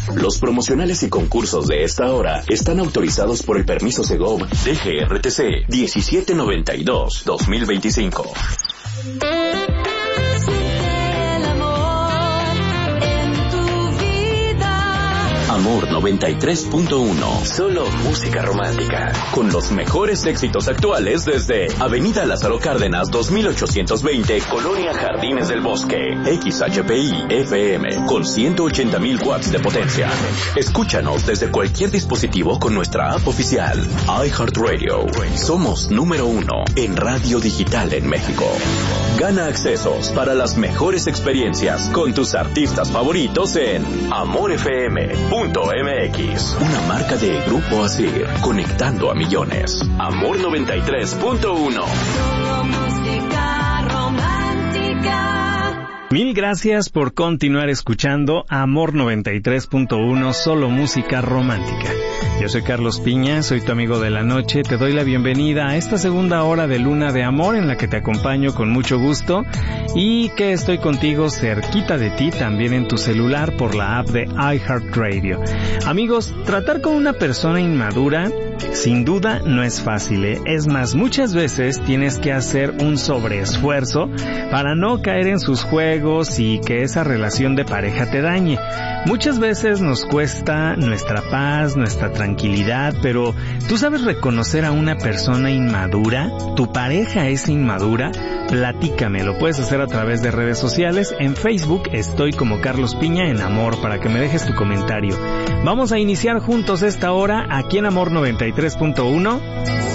Los promocionales y concursos de esta hora están autorizados por el permiso Segov DGRTC 1792-2025. Amor 93.1, solo música romántica, con los mejores éxitos actuales desde Avenida Lázaro Cárdenas 2820, Colonia Jardines del Bosque, XHPI FM, con 180,000 watts de potencia. Escúchanos desde cualquier dispositivo con nuestra app oficial, iHeartRadio. Somos número 1 en radio digital en México. Gana accesos para las mejores experiencias con tus artistas favoritos en amorfm.mx, una marca de Grupo Asir, conectando a millones. Amor 93.1. Mil gracias por continuar escuchando Amor 93.1, solo música romántica. Yo soy Carlos Piña, soy tu amigo de la noche. Te doy la bienvenida a esta segunda hora de Luna de Amor, en la que te acompaño con mucho gusto y que estoy contigo cerquita de ti, también en tu celular por la app de iHeartRadio. Amigos, tratar con una persona inmadura sin duda no es fácil, ¿eh? Es más, muchas veces tienes que hacer un sobreesfuerzo para no caer en sus juegos y que esa relación de pareja te dañe. Muchas veces nos cuesta nuestra paz, nuestra tranquilidad, pero ¿tú sabes reconocer a una persona inmadura? ¿Tu pareja es inmadura? Platícame, lo puedes hacer a través de redes sociales. En Facebook estoy como Carlos Piña en Amor, para que me dejes tu comentario. Vamos a iniciar juntos esta hora aquí en Amor 93.1.